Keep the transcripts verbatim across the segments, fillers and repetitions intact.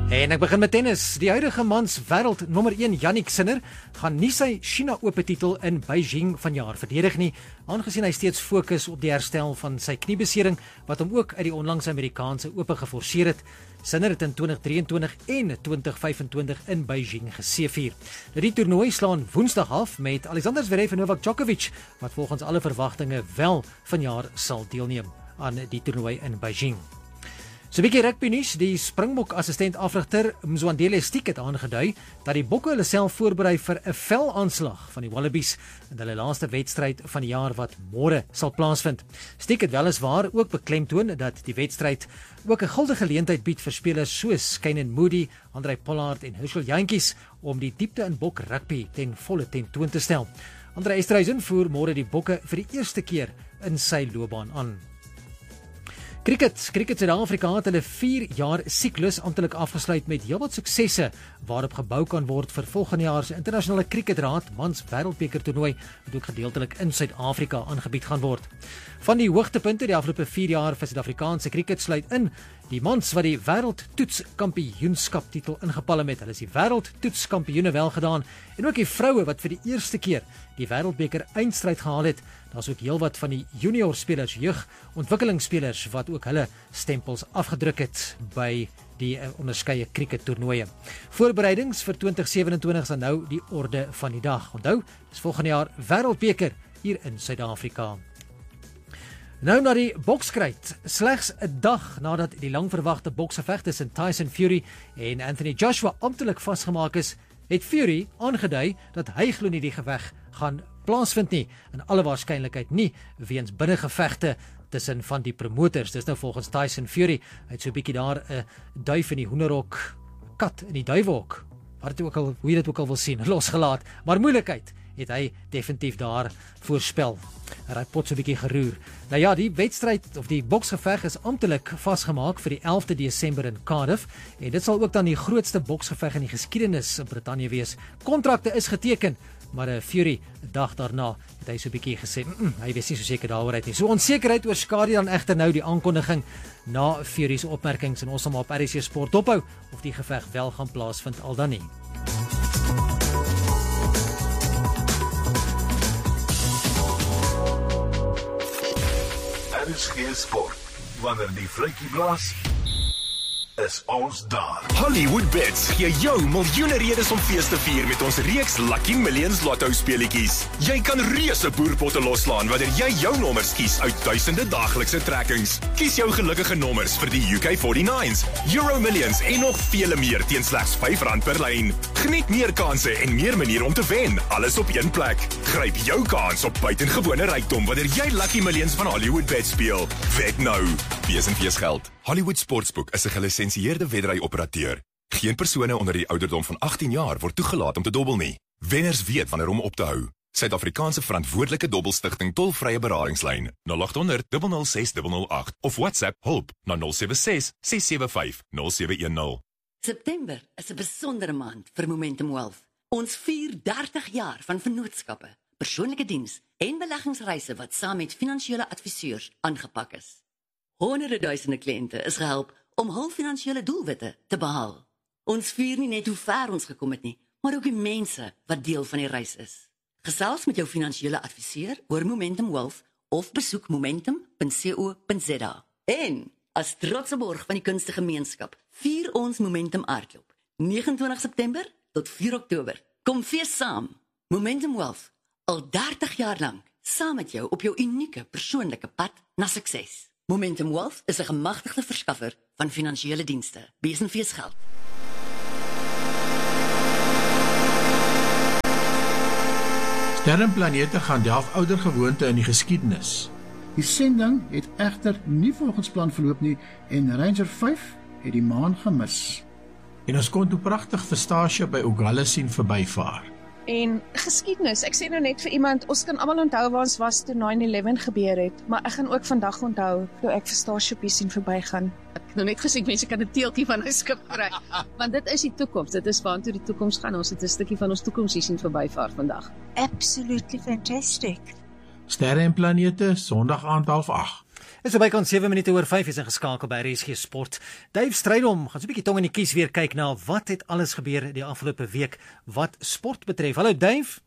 En ek begin met tennis. Die huidige mans wêreld nommer een Jannik Sinner gaan nie sy China Ope titel in Beijing vanjaar verdedig nie, aangesien hy steeds fokus op die herstel van sy kniebesering wat hom ook uit die onlangs Amerikaanse Ope geforseer het. Sinner het in twintig drieëntwintig en twintig vyfentwintig in Beijing geseëvier. Die toernooi slaan Woensdag af met Alexander Zverev en Novak Djokovic, wat volgens alle verwagtinge wel vanjaar sal deelneem aan die toernooi in Beijing. So 'n bietjie rugby nuus. Die Springbok assistent afrigter Mzwandile Stiek het aangedui dat die Bokke hulle self voorberei vir 'n velaanslag van die Wallabies in hulle laaste wedstryd van die jaar wat môre sal plaasvind. Stiek het weliswaar ook beklemtoon dat die wedstryd ook 'n guldige geleentheid bied vir spelers soos Kynaan Moody, Andrei Pollard en Herschel Jantjies om die diepte in Bok rugby ten volle tentoon te stel. Andrei Esterhuizen voer môre die Bokke vir die eerste keer in sy loopbaan aan. Cricket, Cricket Suid-Afrika het hulle vier jaar siklus amptelik afgesluit met heelwat suksesse waarop gebou kan word vir volgende jaar se internasionale cricketraad mans wêreldbeker toernooi wat ook gedeeltelik in Suid-Afrika aangebied gaan word. Van die hoogtepunte die afgelope vier jaar vir Suid-Afrikaanse cricket sluit in die mans wat die wêreldtoetskampioenskap titel ingepalm het. Hulle is die wêreldtoetskampioene wel gedaan en ook die vroue wat vir die eerste keer die wêreldbeker eindstryd gehaal het. Daar's ook heelwat van die junior spelers, jeug ontwikkelingsspelers wat ook hulle stempels afgedruk het by die uh, onderskeie cricket toernooie. Voorbereidings vir twintig sewenentwintig is dan nou die orde van die dag. Onthou, dis volgende jaar wêreldbeker hier in Suid-Afrika. Nou na die bokskryt. Slegs 'n dag nadat die langverwagte boksgeveg tussen Tyson Fury en Anthony Joshua amptelik vasgemaak is, het Fury aangedui dat hy glo nie die geveg gaan plaasvind nie, en alle waarskynlikheid nie weens binnengevegte tussen van die promoters. Dis nou volgens Tyson Fury. Hy het so 'n bietjie daar 'n duif in die hoenderhok, kat in die duiwehok, wat dit ook al, hoe jy dit ook al wil sien, losgelaat. Maar moeilikheid het hy definitief daar voorspel. En hy pot so 'n bietjie geroer. Nou ja, die wedstryd of die boksgeveg is amptelik vasgemaak vir die elfde Desember in Cardiff en dit sal ook dan die grootste boksgeveg in die geskiedenis in Brittanje wees. Kontrakte is geteken, maar uh, Fury, 'n dag daarna, het hy so 'n bietjie gesê, mm -mm, hy wees nie so seker daaroor uit nie. So onsekerheid oorskadu dan egter nou die aankondiging na Fury se opmerkings en ons sal maar op R S C Sport dophou of die geveg wel gaan plaasvind al dan nie. R S G Sport, wanneer die vletjie blaas, is ons daar. Hollywood Bets gee jou miljoene redes om fees te vier met ons reeks Lucky Millions Lotto speletjies. Jy kan reuse boerpotte loslaan wanneer jy jou nommers kies uit duisende daaglikse trekkings. Kies jou gelukkige nommers vir die U K forty-nines, Euro Millions en nog vele meer teen slegs vyf rand per lyn. Geniet meer kansse en meer maniere om te wen, alles op een plek. Gryp jou kans op buitengewone rykdom wanneer jy Lucky Millions van Hollywood Bets speel. Wet nou. Wees en wees geld. Hollywood Sportsbook is 'n gelisensieerde wedry-operateur. Geen persone onder die ouderdom van agttien jaar word toegelaat om te dobbel nie. Wenners weet wanneer om op te hou. Suid-Afrikaanse verantwoordelike dobbelstigting tolvrye beradingslyn nul agt honderd, nul nul ses, nul nul agt of WhatsApp hulp na nul sewe ses, ses sewe vyf, nul sewe een nul. September is 'n besondere maand vir Momentum Wealth. Ons vier dertig jaar van vennootskappe, persoonlike diens en beleggingsreise wat saam met finansiële adviseurs aangepak is. Honderde duisende kliënte is gehelp om hul finansiële doelwitte te behaal. Ons vier nie net hoe ver ons gekom het nie, maar ook die mense wat deel van die reis is. Gesels met jou finansiële adviseur oor Momentum Wealth of besoek momentum punt co punt za. En as trotse borg van die kunstegemeenskap vier ons Momentum Aardklop negenentwintig September tot vier Oktober. Kom fees saam. Momentum Wealth, al dertig jaar lank, saam met jou op jou unieke persoonlike pad na sukses. Momentum Wealth is 'n gemagtigde verskaffer van finansiële dienste. Wees en fees geld. Sterrenplanete gaan delf ouer gewoonte in die geskiedenis. Die sending het egter nie volgens plan verloop nie en Ranger vyf het die maan gemis. En ons kon toe pragtig vir Starship by Ogalla sien verbyvaar. En geskiedenis, ek sê nou net vir iemand, ons kan almal onthou waar ons was toe nine eleven gebeur het, maar ek gaan ook vandag onthou toe ek vir Starship hier sien verbygaan. Ek het nou net gesê mense kan 'n teeltjie van 'n skip kry, want dit is die toekoms, dit is waartoe die toekoms gaan. Ons het 'n stukkie van ons toekoms hier sien verbyvaar vandag. Absolutely fantastic. Sterre en planete, Sondag aand half agt. Dit is so bykans sewe minute oor vyf is ingeskakel by R S G Sport. Dave Strydom gaan so 'n bietjie tong in die kies weer kyk na wat het alles gebeur die afgelope week wat sport betref. Hallo Dave.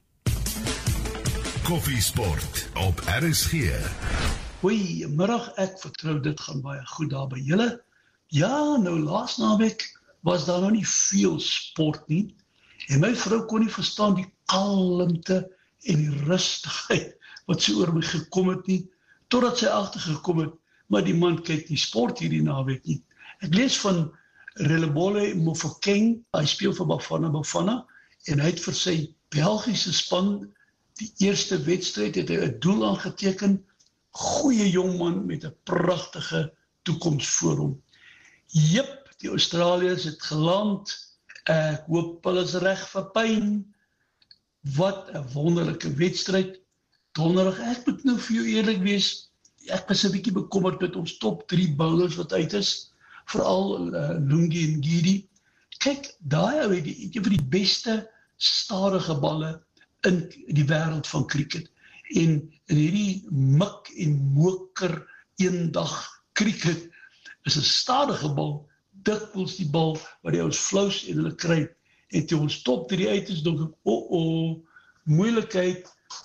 Koffie Sport op R S G. Goeiemiddag, ek vertrou dit gaan baie goed daar by julle. Ja, nou laas naweek was daar nou nie veel sport nie. En my vrou kon nie verstaan die kalmte en die rustigheid wat so oor my gekom het nie, totdat sy agtergekom het, maar die man kyk nie sport hierdie naweek nie. Ek lees van Relebola Mofokeng, hy speel vir Bafana Bafana, en hy het vir sy Belgiese span die eerste wedstryd het hy 'n doel aangeteken, goeie jongman met 'n pragtige toekoms voor hom. Jep, die Australiërs het geland, ek hoop hulle is reg vir pyn. Wat 'n wonderlike wedstryd. Donderdag, ek moet nou vir jou eerlik wees, ek was 'n bietjie bekommerd met ons top drie bowlers wat uit is, veral uh, Lungi en Giri. Kyk, daai ou het die een van die beste stadige balle in die wêreld van cricket. En in hierdie mik en moker eendag cricket is 'n stadige bal, dikwels die bal wat die ons flous en hulle kry. En toe ons top drie uit is, dink ek, o oh oh, moeilikheid,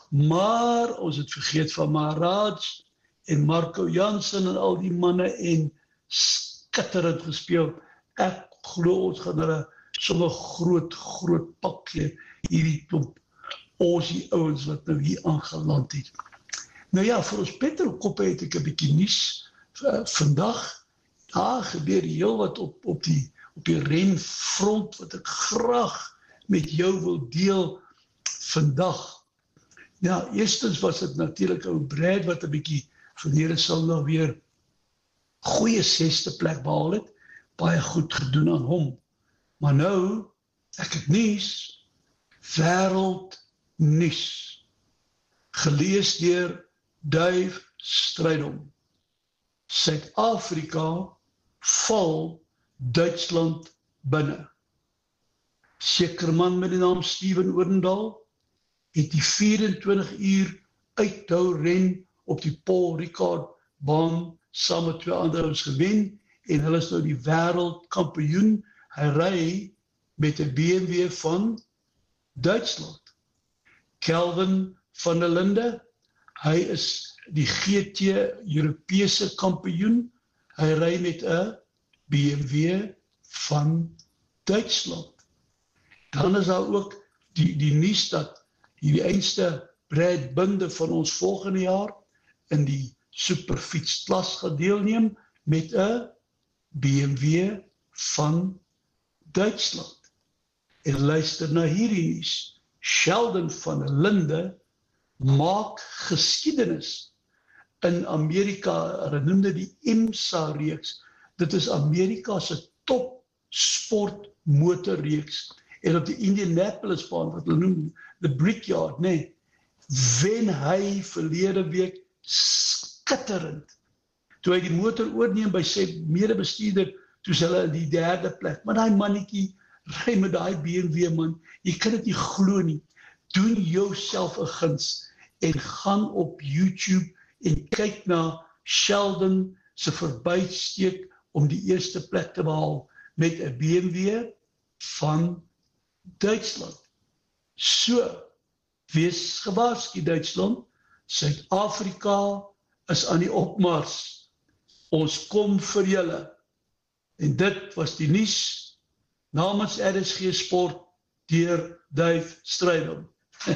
maar ons het vergeet van Maharaj en Marco Jansen en al die manne en skitterend gespeel. Ek glo ons gaan hulle sommer groot, groot pak gee, hierdie klomp Aussie ouens wat nou hier aangeland het. Nou ja, vir ons petrolkoppe het ek 'n bietjie nuus uh, vandag. Daar gebeur heel wat op, op die op die renfront wat ek graag met jou wil deel vandag. Ja, eerstens was dit natuurlik ou Brad wat 'n bietjie verlede Sondag weer goeie sesde plek behaal het. Baie goed gedoen aan hom. Maar nou, ek het nuus, wêreld nuus. Gelees deur Dave Strydom. Suid-Afrika val Duitsland binne. Sekere man met die naam Steven Odendaal het die vyf-en-twintig uur uithou ren op die Paul Ricard baan saam met twee ander ouens gewen en hulle is nou die wêreldkampioen. Hy ry met 'n B M W van Duitsland. Kelvin van der Linde, hy is die G T Europese kampioen. Hy ry met 'n B M W van Duitsland. Dan is daar ook die, die nuus dat hierdie einste Brad Binder van ons volgende jaar in die superfietsklas gaan deelneem met 'n B M W van Duitsland. En luister na hierdie nuus. Sheldon van der Linde maak geskiedenis in Amerika, hulle noem dit die IMSA-reeks. Dit is Amerika se top sport motorreeks. En op die Indianapolis baan wat hulle noem the Brickyard, nee, wen hy verlede week skitterend. Toe hy die motor oorneem by sy medebestuurder, toe hulle in die derde plek. Maar daai mannetjie ry met daai B M W man, jy kan dit nie glo nie. Doen jouself 'n guns en gaan op YouTube en kyk na Sheldon se verbysteek om die eerste plek te behaal met 'n B M W van Duitsland. So, wees gewaarsku Duitsland, Suid-Afrika is aan die opmars. Ons kom vir julle. En dit was die nuus namens R S G Sport deur Dave Strydom.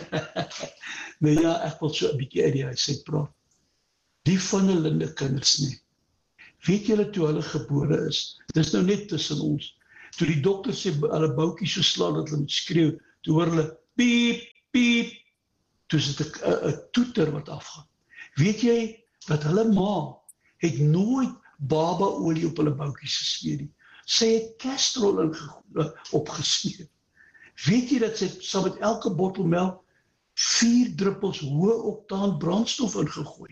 Nou ja, ek wil so 'n bietjie uit die huis uit praat. Die van die Linde kinders nie. Weet julle toe hulle gebore is, dis nou net tussen ons, toe die dokter sê hulle boutjies so slaan dat hulle moet skreeu, toe hoor hulle piep, piep, toe is dit 'n toeter wat afgaan. Weet jy dat hulle ma het nooit babaolie op hulle boutjies gesmeer nie. Sy het castrol opgesmeer. Weet jy dat sy saam met elke bottel melk vier druppels hoë oktaan brandstof ingegooi?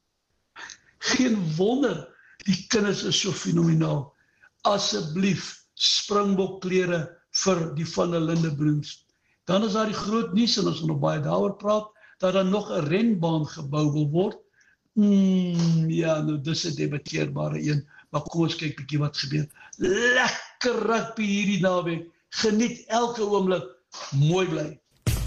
Geen wonder, die kinders is so fenomenaal. Asseblief, springbokklere vir die van der Linde broers. Dan is daar die groot nuus, en ons gaan nog baie daaroor praat, dat daar nog 'n renbaan gebou wil word, Hmm, ja, nou dis 'n debatteerbare een, maar kom ons kyk bietjie wat gebeur. Lekker rugby hierdie naweek. Geniet elke oomblik. Mooi bly.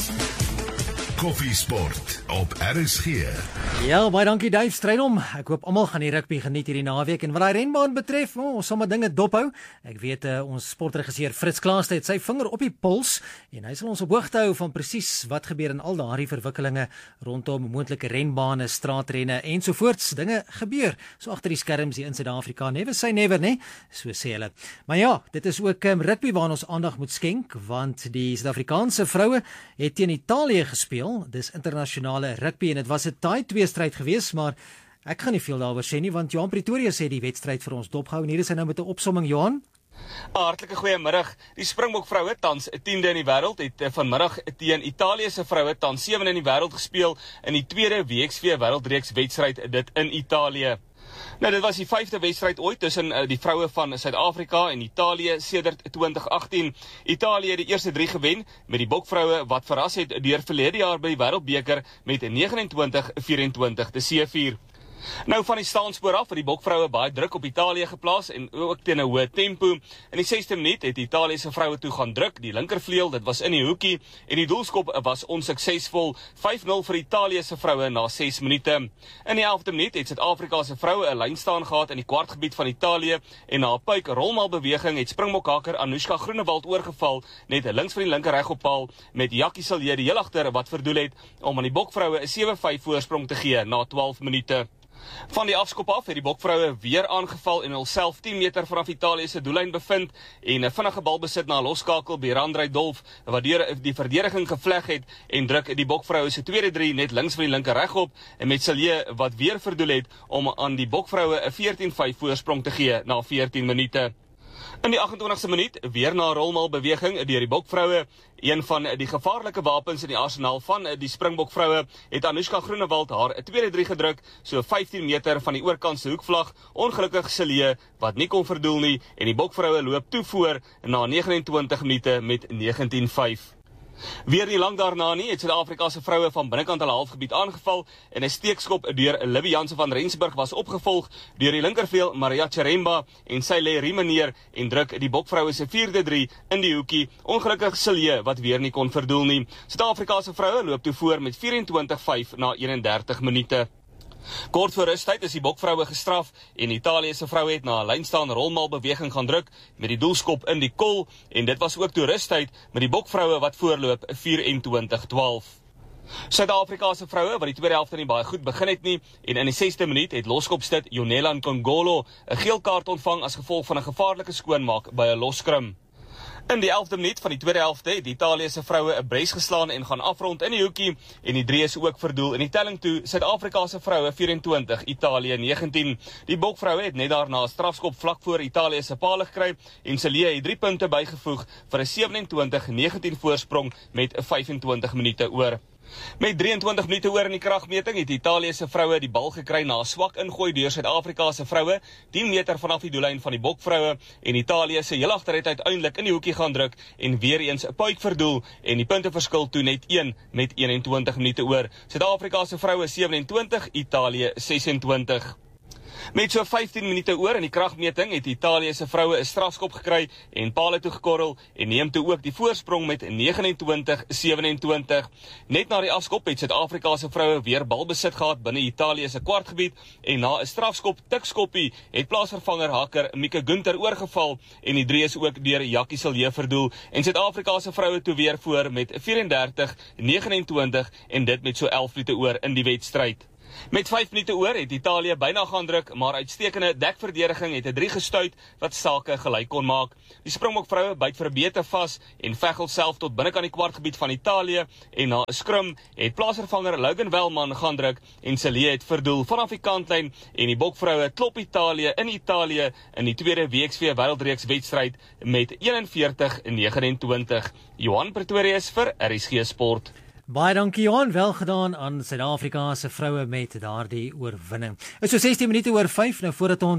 Koffie Sport op R S G. Ja, baie dankie Dave Strydom. Ek hoop almal gaan die rugby geniet hierdie naweek. En wat daai renbaan betref, oh, ons sal maar dinge dophou. Ek weet uh, ons sportregisseur Fritz Klaaste het sy vinger op die pols en hy sal ons op hoogte hou van presies wat gebeur in al daardie verwikkelinge rondom moontlike renbane, straatrenne ensovoorts. Dinge gebeur so agter die skerms hier in Suid-Afrika. Never say never, né? So sê hulle. Maar ja, dit is ook um, rugby waarna ons aandag moet skenk, want die Suid-Afrikaanse vroue het teen Italië gespeel. Dis internasionale rugby en dit was 'n taai twee stryd geweest, maar ek gaan nie veel daaroor sê nie, want Johan Pretoria sê die wedstryd vir ons dopgehou en hier is hy nou met 'n opsomming, Johan. Hartlike goeiemiddag. Die Springbok vroue tans tiende in die wêreld het vanmiddag teen Italië se vroue tans sewende in die wêreld gespeel in die tweede W X V wêreldreeks wedstryd dit in Italië. Nou, dit was die vyfde wedstryd ooit tussen uh, die vroue van Suid-Afrika en Italië sedert twintig agttien. Italië het die eerste drie gewen met die bokvroue wat verras het deur verlede jaar by die Wêreldbeker met vyf eenentwintig vyf eenentwintig te seëvier. Nou van die staanspoor af het die bokvroue baie druk op Italië geplaas en ook teen 'n hoë tempo. In die sesde minuut het Italië se vroue toe gaan druk, die linkervleuel, dit was in die hoekie en die doelskop was onsuksesvol, vyf nul vir Italië se vroue na ses minute. In die elfde minuut het Suid-Afrika se vroue 'n lyn staan gehad in die kwartgebied van Italië en na 'n puik rolmal beweging het Springbokhaker Anushka Groenewald oorgeval net links van die linker regoppaal met Jackie Silje die heel agter wat verdoel het om aan die bokvroue 'n sewe vyf voorsprong te gee na twaalf minute. Van die afskop af het die bokvroue weer aangeval en hulself tien meter vanaf Italië se doellyn bevind en 'n vinnige bal besit na 'n loskakel by Randrey Dolf wat deur die verdediging gevleg het en druk die bokvroue se tweede drie net links van die linker regop en met Silje wat weer verdoel het om aan die bokvroue 'n veertien vyf voorsprong te gee na veertien minute. In die agt-en-twintigste minuut, weer na 'n rolmal beweging deur die bokvroue, een van die gevaarlike wapens in die arsenaal van die Springbokvroue, het Anushka Groenewald haar 'n tweede drie gedruk, so vyftien meter van die oorkantse hoekvlag, ongelukkig Silje wat nie kon verdoel nie en die bokvroue loop toe voor na vyf eenentwintig minute met negentien vyf. Weer nie lang daarna nie, het Suid-Afrika se vroue van binnekant hulle halfgebied aangeval en 'n steekskop deur Libby Jansen van Rensburg was opgevolg deur die linkervleuel Maria Cheremba en sy lê riem neer en druk die bokvroue se vierde drie in die hoekie, ongelukkig Silje wat weer nie kon verdoel nie. Suid-Afrika se vroue loop toe voor met vyf eenentwintig vyf na eenendertig minute. Kort voor rustyd is die bokvroue gestraf en Italië se vroue het na 'n lynstaan rolmal beweging gaan druk met die doelskop in die kol en dit was ook toe rustyd met die bokvroue wat voorloop vyf eenentwintig twaalf. Suid-Afrika se vroue wat die tweede helfte nie baie goed begin het nie en in die sesde minuut het loskopstit Jonela Nkongolo 'n geel kaart ontvang as gevolg van 'n gevaarlike skoonmaak by 'n loskrim. In die elfde minuut van die tweede helfte het Italië se vroue 'n bres geslaan en gaan afrond in die hoekie en die drie is ook verdoel in die telling toe Suid-Afrika se vroue vyf eenentwintig, Italië negentien. Die bokvroue het net daarna 'n strafskop vlak voor Italië se paal gekry en Silje het drie punte bygevoeg vir 'n vyf eenentwintig negentien voorsprong met vyf eenentwintig minute oor. Met drie en twintig minute oor in die kragmeting het Italië se vroue die bal gekry na 'n swak ingooi deur Suid-Afrika se vroue, tien meter vanaf die doellyn van die bokvroue en Italië se heel agter het uiteindelik in die hoekie gaan druk en weer eens 'n puik verdoel en die punteverskil toe net een met eenentwintig minute oor. Suid-Afrika se vroue sewe eenentwintig, Italië ses eenentwintig. Met so vyftien minute oor in die kragmeting het Italië se vroue 'n strafskop gekry en paal toe gekorrel en neem toe ook die voorsprong met nege eenentwintig sewe eenentwintig. Net na die afskop het Suid-Afrika se vroue weer balbesit gehad binne Italië se kwartgebied en na 'n strafskop tikskoppie het plaasvervanger haker Mieke Gunter oorgeval en die drie is ook deur Jackie Silje verdoel en Suid-Afrika se vroue toe weer voor met vyf-en-dertig nege eenentwintig en dit met so elf minute oor in die wedstryd. Met vyf minute oor het Italië byna gaan druk, maar uitstekende dekverdediging het 'n drie gestuit wat sake gelyk kon maak. Die Springbokvroue byt vir 'n beter vas en veg hulself tot binnekant die kwartgebied van Italië en na 'n skrum het plaasvervanger Logan Welman gaan druk en Silje het verdoel vanaf die kantlyn en die bokvroue klop Italië in Italië in die tweede W X V wêreldreeks wedstryd met eenenveertig nege eenentwintig. Johan Pretorius vir R S G Sport. Baie dankie Johan, wel gedaan aan Suid-Afrika se vroue met daardie oorwinning. Dit is so sestien minute oor vyf, nou voordat ons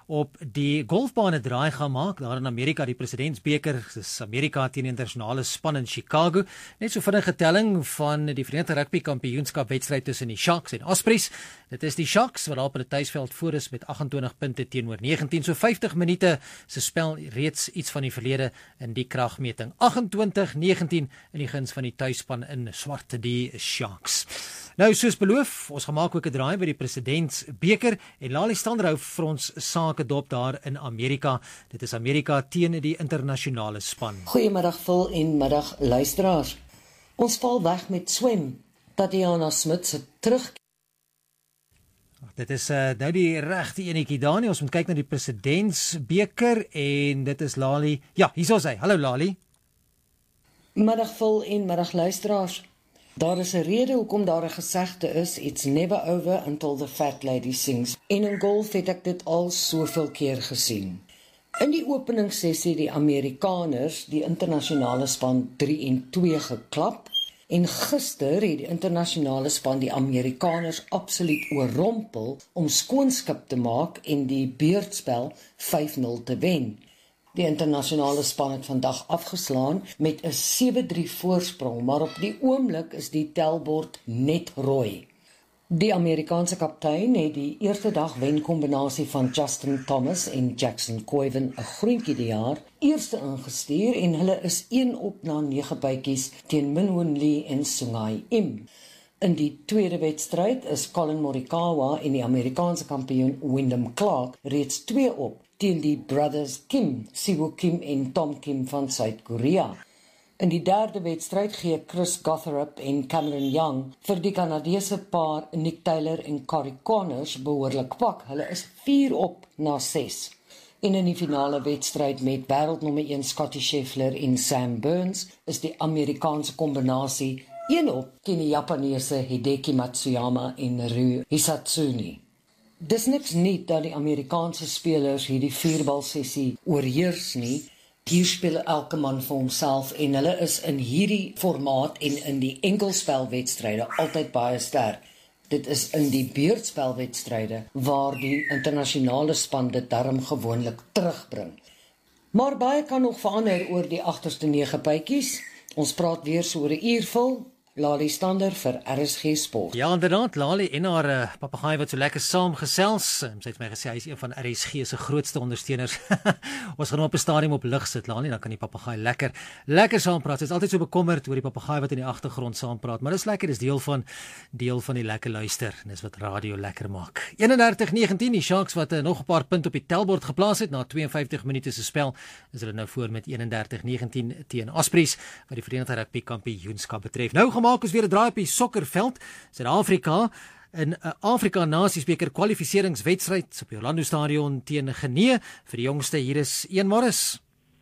op die golfbane draai gaan maak, daar in Amerika, die presidentsbeker, dis Amerika teen die internasionale span in Chicago. Net so vinnige telling van die Verenigde Rugby Kampioenskap wedstryd tussen die Sharks en Ospreys. Dit is die Sharks wat daar op die tuisveld voor is met agt-en-twintig punte teenoor negentien, so vyftig minute se spel reeds iets van die verlede in die kragmeting. agt-en-twintig negentien in die guns van die tuisspan in swart, die Sharks. Nou, soos beloof, ons gaan maak ook 'n draai by die presidentsbeker en Lali Stander hou vir ons sake dop daar in Amerika. Dit is Amerika teen die internasionale span. Goeiemiddag Phil en middag luisteraars. Ons val weg met swem. Tatiana Smit se terug. Dit is uh, nou die regte enetjie Dani. Ons moet kyk na die presidentsbeker en dit is Lali. Ja, hier is hy. Hallo Lali. Middag Phil en middag luisteraars. Daar is 'n rede hoekom daar 'n gesegde is, it's never over until the fat lady sings. En in golf het ek dit al soveel keer gesien. In die openingssessie die Amerikaners die internasionale span drie en twee geklap en gister het die internasionale span die Amerikaners absoluut oorrompel om skoonskip te maak en die beurtspel vyf nul te wen. Die internasionale span het vandag afgeslaan met 'n sewe drie voorsprong, maar op die oomblik is die telbord net rooi. Die Amerikaanse kaptein het die eerste dag wenkombinasie van Justin Thomas en Jackson Coyven, 'n groentjie die jaar, eerste ingestuur en hulle is een op na nege bytjies teen Min Woon Lee en Sungai Im. In die tweede wedstryd is Colin Morikawa en die Amerikaanse kampioen Wyndham Clark reeds twee op teen die brothers Kim, Siwoo Kim en Tom Kim van Suid-Korea. In die derde wedstryd gee Chris Gotherup en Cameron Young vir die Kanadese paar Nick Taylor en Corey Connors behoorlik pak. Hulle is vier op na ses. En in die finale wedstryd met wêreldnommer een Scottie Scheffler en Sam Burns is die Amerikaanse kombinasie een op teen die Japaneese Hideki Matsuyama en Ryu Hisatsuni. Dis niks nie dat die Amerikaanse spelers hierdie vierbal-sessie oorheers nie. Hier speel elke man vir homself en hulle is in hierdie formaat en in die enkelspelwedstryde altyd baie sterk. Dit is in die beurtspelwedstryde waar die internasionale span dit darm gewoonlik terugbring. Maar baie kan nog verander oor die agterste nege bytjies. Ons praat weer so oor 'n uur vol. Lali Stander vir R S G Sport. Ja, inderdaad, Lali en haar uh, papegaai wat so lekker saam gesels. Sy het my gesê hy is een van R S G se grootste ondersteuners. Ons gaan hom op 'n stadium op lig sit, Lali, dan kan die papegaai lekker lekker saam praat. Sy is altyd so bekommerd oor die papegaai wat in die agtergrond saam praat, maar dis lekker, dis deel van deel van die lekker luister. En dis wat radio lekker maak. eenendertig negentien, die Sharks wat uh, nog 'n paar punte op die tellbord geplaas het na twee en vyftig minute se spel, is hulle nou voor met eenendertig negentien teen Ospreys wat die Verenigde Rugby Kampioenskap betref. Nou maak ons weer 'n draai op die sokkerveld. Suid-Afrika in 'n Afrika Nasiesbeker kwalifikasiewedstryd op die Orlando Stadion teen Genee vir die jongste. Hier is Ian Morris.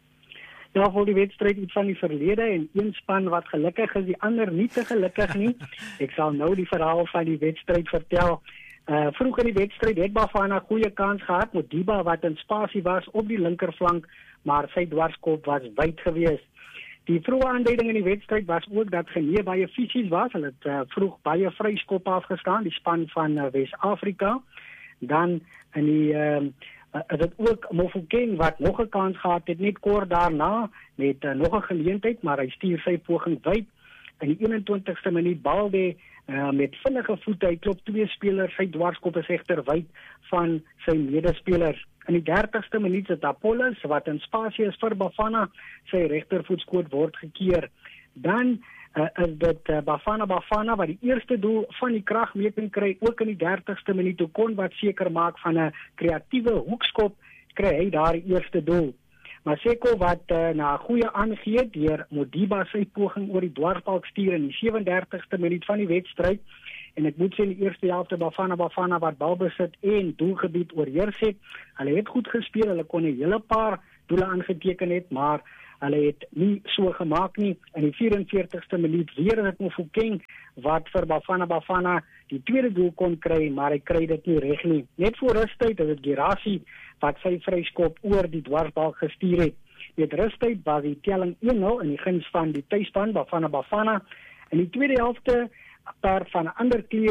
Ja, vol die wedstryd iets van die verlede en een span wat gelukkig is, die ander nie te gelukkig nie. Ek sal nou die verhaal van die wedstryd vertel. Uh, vroeg in die wedstryd het Bafana 'n goeie kans gehad met Diba wat in spasie was op die linkerflank, maar sy dwarskop was wyd geweest. Die vroege aanduiding in die wedstryd was ook dat Genee baie fisies was. Hulle het uh, vroeg baie vryskop afgestaan, die span van uh, Wes-Afrika. Dan in die uh, uh, dit ook Mofokeng wat nog 'n kans gehad het, net kort daarna met uh, nog 'n geleentheid, maar hy stuur sy poging wyd. In die eenentwintigste minuut Balde uh, met vinnige voete, hy klop twee spelers, sy dwarskop is egter wyd van sy medespelers. In die dertigste minuut het Apollos wat in spasie is vir Bafana, sy regtervoetskoot word gekeer. Dan uh, is dit uh, Bafana Bafana wat die eerste doel van die kragmeting kry, ook in die dertigste minuut. Toe kon wat seker maak van 'n kreatiewe hoekskop, kry hy daar die eerste doel. Maseko wat uh, na 'n goeie aangee deur Modiba sy poging oor die dwarsbalk stuur in die sewendertigste minuut van die wedstryd. En ek moet sê in die eerste helfte Bafana Bafana wat balbesit en doelgebied oorheers het. Hulle het goed gespeel, hulle kon 'n hele paar doele aangeteken het, maar hulle het nie so gemaak nie. In die vyf-en-veertigste minuut weer het Mofokeng wat vir Bafana Bafana die tweede doel kon kry, maar hy kry dit nie reg nie. Net voor rustyd het dit Gerasi wat sy vryskop oor die dwarsbalk gestuur het. Met rustyd was die telling een nul in die guns van die tuisspan Bafana Bafana. In die tweede helfte per van 'n ander kleur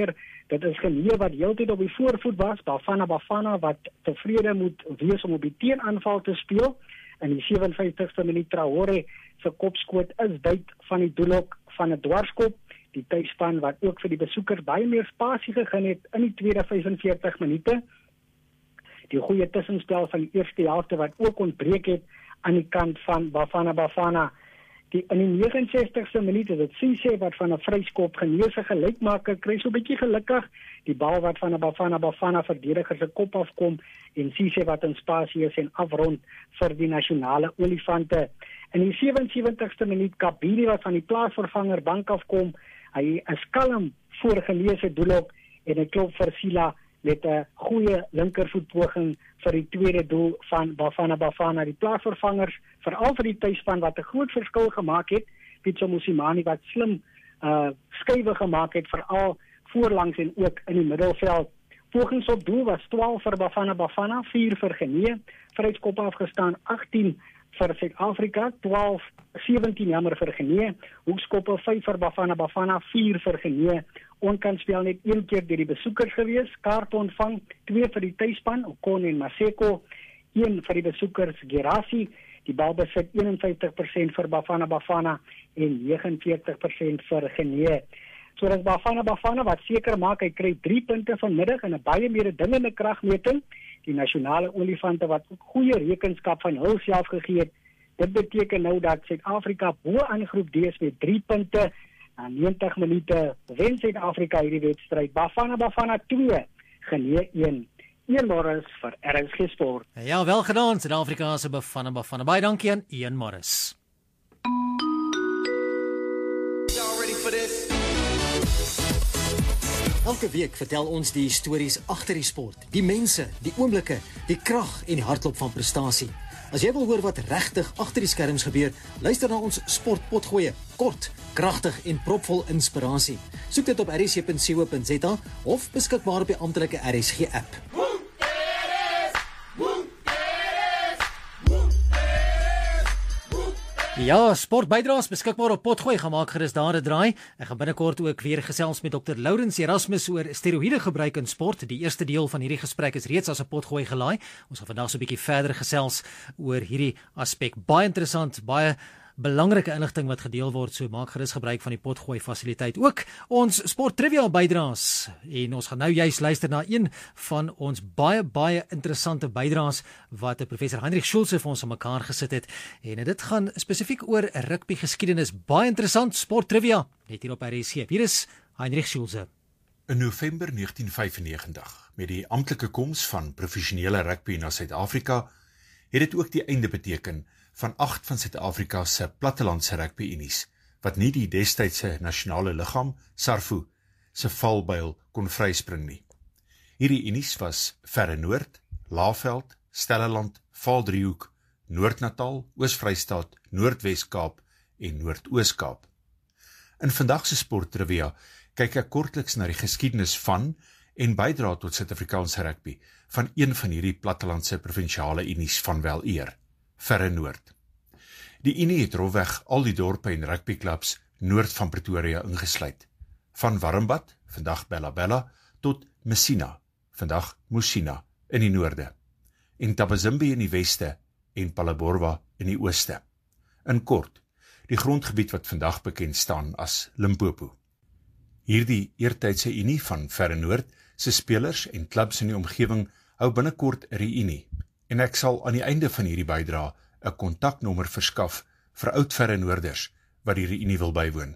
Dit is Guinea wat heeltyd op die voorvoet was, Bafana Bafana wat tevrede moet wees om op die teenaanval te speel. In die sewenvyftigste minuut Traoré se kopskoot is buit van die doelhok van 'n dwarskop. Die tuisspan wat ook vir die besoekers baie meer spasie gegee het in die tweede vyfenveertig minute. Die goeie tussenspel van die eerste helfte wat ook ontbreek het aan die kant van Bafana Bafana. Die, in die negenensestigste minuut is dit Cisse wat van 'n vryskop geneese gelykmaker kry, so 'n bietjie gelukkig. Die bal wat van 'n Bafana Bafana verdediger se kop afkom en Cisse wat in spasie is en afrond vir die nasionale olifante. In die sewensewentigste minuut Kabini wat van die plaasvervanger bank afkom. Hy is kalm voor geneese doelhok en hy klop vir Sila met 'n goeie linkervoetpoging vir die tweede doel van Bafana Bafana. Die plaasvervangers, veral vir die tuisspan wat 'n groot verskil gemaak het, Pitso Mosimane wat slim uh, skuwe gemaak het, veral voorlangs en ook in die middelveld. Pogings op doel was twaalf vir Bafana Bafana, vier vir Guinea, vryskop afgestaan agttien vir Suid-Afrika, twaalf, sewentien jammer vir Guinea, hoekskoppe vyf vir Bafana Bafana, vier vir Guinea. Onkant speel net een keer deur die besoekers gewees, kaart ontvang, twee vir die tuisspan, Okon en Maseko, een vir die besoekers, Gerasi, die bal besit eenenvyftig persent vir Bafana Bafana en negenenveertig persent vir Guinea. So dis Bafana Bafana wat seker maak hy kry drie punte vanmiddag in 'n baie mededingende kragmeting. Die nasionale olifante wat ook goeie rekenskap van hulself gegee het. Dit beteken nou dat Suid-Afrika bo aan groep D is met drie punte. Na negentig minute wen Suid-Afrika hierdie wedstryd. Bafana Bafana twee, Guinea een. Ian Morris vir R S G Sport. Ja, wel gedaan, Suid-Afrika se Bafana Bafana. Baie dankie aan Ian Morris. Elke week vertel ons die stories agter die sport, die mense, die oomblikke, die krag en die hartklop van prestasie. As jy wil hoor wat regtig agter die skerms gebeur, luister na ons sportpotgoeie, kort, kragtig en propvol inspirasie. Soek dit op r s g punt co punt z a of beskikbaar op die amptelike R S G app. Ja, sportbydraes beskikbaar op Potgooi, gemaak gerus daar 'n draai. Ek gaan binnekort ook weer gesels met dokter Lourens Erasmus oor steroïde gebruik in sport. Die eerste deel van hierdie gesprek is reeds as 'n Potgooi gelaai. Ons gaan vandag so 'n bietjie verder gesels oor hierdie aspek. Baie interessant, baie belangrike inligting wat gedeel word, so maak gerus gebruik van die Potgooi fasiliteit. Ook ons sport trivia bydraes. En ons gaan nou juist luister na een van ons baie baie interessante bydraes wat professor Heinrich Schulze vir ons aan mekaar gesit het. En dit gaan spesifiek oor rugby geskiedenis. Baie interessant sport trivia net hier op R S G. Hier is Heinrich Schulze. In November negentien vyfennegentig, met die amptelike koms van professionele rugby na Suid-Afrika, het dit ook die einde beteken van agt van Suid-Afrika se plattelandse rugby-unies, wat nie die destydse nasionale liggaam, SARFU, se valbuil kon vryspring nie. Hierdie unies was Verre Noord, Laaveld, Stellenland, Vaaldriehoek, Noord-Natal, Oos-Vrystaat, Noord-Wes-Kaap en Noord-Oos-Kaap. In vandag se sporttrivia kyk ek kortliks na die geskiedenis van en bydra tot Suid-Afrikaanse rugby van een van hierdie plattelandse provinsiale unies van wel eer, Verre Noord. Die unie het rofweg al die dorpe en rugbyklubs noord van Pretoria ingesluit. Van Warmbad, vandag Bella Bella, tot Messina, vandag Musina, in die noorde, en Tabazimbi in die weste en Palaborwa in die ooste. In kort, die grondgebied wat vandag bekend staan as Limpopo. Hierdie eertydse unie van Verre Noord se spelers en klubs in die omgewing hou binnekort 'n reunie, en ek sal aan die einde van hierdie bydra 'n kontaknommer verskaf vir oud Verre Noorders wat die reunie wil bywoon.